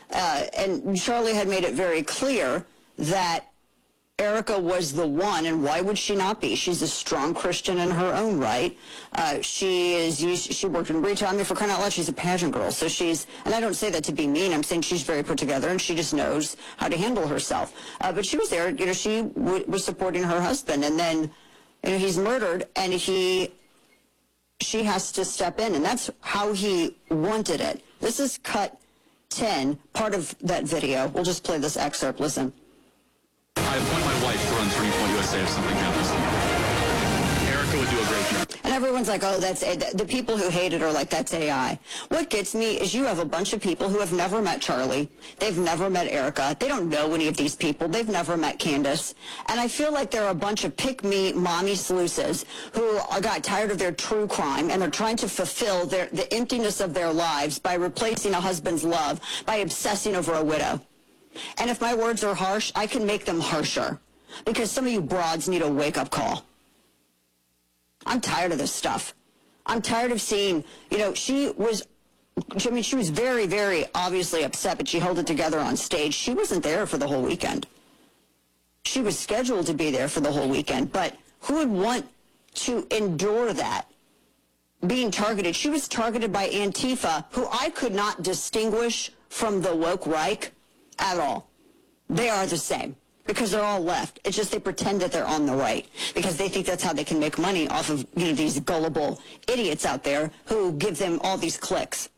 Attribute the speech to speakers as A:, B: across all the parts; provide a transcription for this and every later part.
A: And Charlie had made it very clear that Erica was the one, and why would she not be? She's a strong Christian in her own right. She worked in retail. I mean, for crying out loud, she's a pageant girl. So and I don't say that to be mean. I'm saying she's very put together, and she just knows how to handle herself. But she was there. She was supporting her husband, and then, he's murdered, and she has to step in, and that's how he wanted it. This is cut 10, part of that video. We'll just play this excerpt. Listen.
B: I appoint my wife to run 3 USA if something happens to me. Erica would do a great job.
A: And everyone's like, oh, the people who hate it are like, that's AI. What gets me is you have a bunch of people who have never met Charlie. They've never met Erica. They don't know any of these people. They've never met Candace. And I feel like there are a bunch of pick-me mommy sluices who got tired of their true crime, and they're trying to fulfill the emptiness of their lives by replacing a husband's love, by obsessing over a widow. And if my words are harsh, I can make them harsher, because some of you broads need a wake-up call. I'm tired of this stuff. I'm tired of seeing, she was very, very obviously upset, but she held it together on stage. She wasn't there for the whole weekend. She was scheduled to be there for the whole weekend, but who would want to endure that? Being targeted. She was targeted by Antifa, who I could not distinguish from the woke Reich at all. They are the same, because they're all left. It's just they pretend that they're on the right, because they think that's how they can make money off of these gullible idiots out there who give them all these clicks.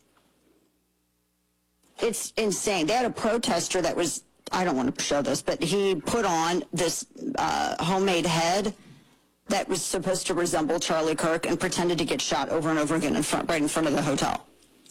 A: It's insane. They had a protester that was, I don't want to show this, but he put on this homemade head that was supposed to resemble Charlie Kirk and pretended to get shot over and over again right in front of the hotel.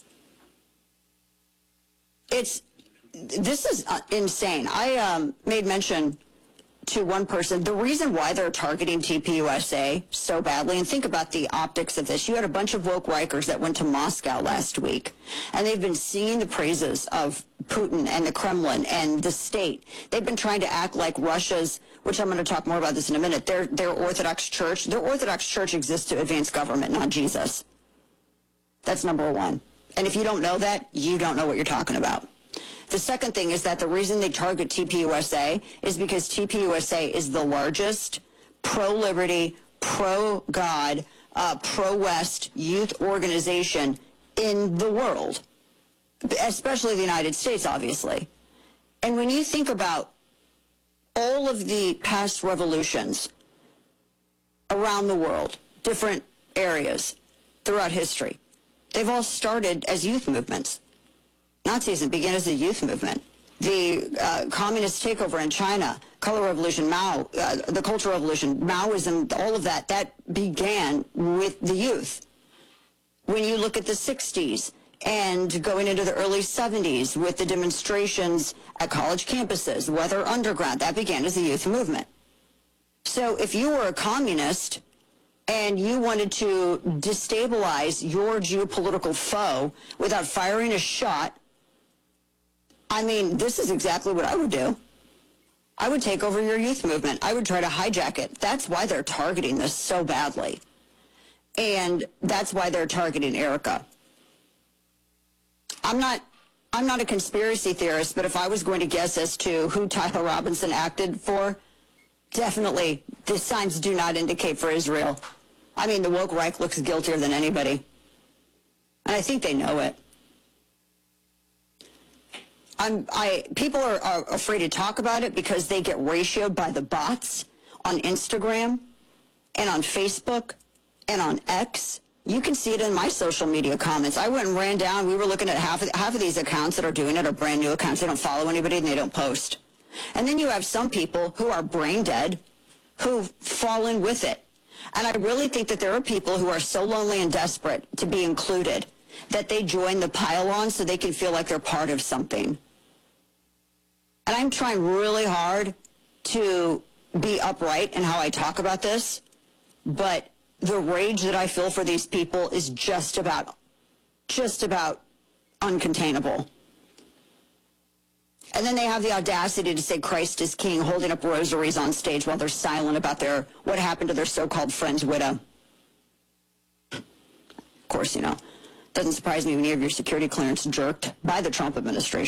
A: This is insane. I made mention to one person, the reason why they're targeting TPUSA so badly, and think about the optics of this. You had a bunch of woke Rikers that went to Moscow last week, and they've been singing the praises of Putin and the Kremlin and the state. They've been trying to act like Russia's, which I'm going to talk more about this in a minute, their Orthodox Church. Their Orthodox Church exists to advance government, not Jesus. That's number one. And if you don't know that, you don't know what you're talking about. The second thing is that the reason they target TPUSA is because TPUSA is the largest pro-liberty, pro-God, pro-West youth organization in the world, especially the United States, obviously. And when you think about all of the past revolutions around the world, different areas throughout history, they've all started as youth movements. Nazism began as a youth movement. The communist takeover in China, Color Revolution, Mao, the Cultural Revolution, Maoism, all of that began with the youth. When you look at the 60s and going into the early 70s with the demonstrations at college campuses, whether underground, that began as a youth movement. So if you were a communist and you wanted to destabilize your geopolitical foe without firing a shot, I mean, this is exactly what I would do. I would take over your youth movement. I would try to hijack it. That's why they're targeting this so badly. And that's why they're targeting Erica. I'm not a conspiracy theorist, but if I was going to guess as to who Tyler Robinson acted for, definitely the signs do not indicate for Israel. I mean, the woke Reich looks guiltier than anybody. And I think they know it. People are afraid to talk about it because they get ratioed by the bots on Instagram and on Facebook and on X. You can see it in my social media comments. I went and ran down. We were looking at half of these accounts that are doing it are brand new accounts. They don't follow anybody and they don't post. And then you have some people who are brain dead who fall in with it. And I really think that there are people who are so lonely and desperate to be included that they join the pile-on so they can feel like they're part of something. And I'm trying really hard to be upright in how I talk about this, but the rage that I feel for these people is just about uncontainable. And then they have the audacity to say Christ is king, holding up rosaries on stage while they're silent about what happened to their so-called friend's widow. Of course, doesn't surprise me when you have your security clearance jerked by the Trump administration.